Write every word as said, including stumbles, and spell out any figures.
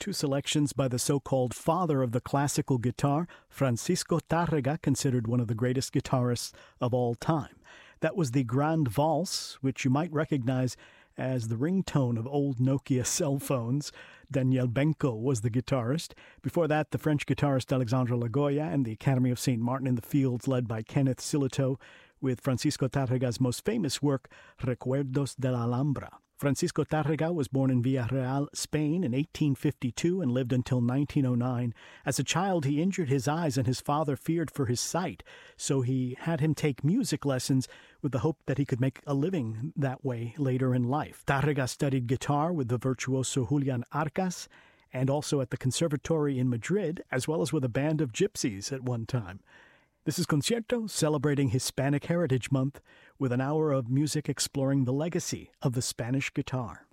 Two selections by the so-called father of the classical guitar, Francisco Tárrega, considered one of the greatest guitarists of all time. That was the Grand Valse, which you might recognize as the ringtone of old Nokia cell phones. Daniel Benko was the guitarist. Before that, the French guitarist Alexandre Lagoya and the Academy of Saint Martin in the Fields, led by Kenneth Silito, with Francisco Tárrega's most famous work, Recuerdos de la Alhambra. Francisco Tárrega was born in Villarreal, Spain in eighteen fifty-two and lived until nineteen oh nine. As a child, he injured his eyes and his father feared for his sight, so he had him take music lessons with the hope that he could make a living that way later in life. Tárrega studied guitar with the virtuoso Julian Arcas and also at the Conservatory in Madrid, as well as with a band of gypsies at one time. This is Concierto, celebrating Hispanic Heritage Month, with an hour of music exploring the legacy of the Spanish guitar.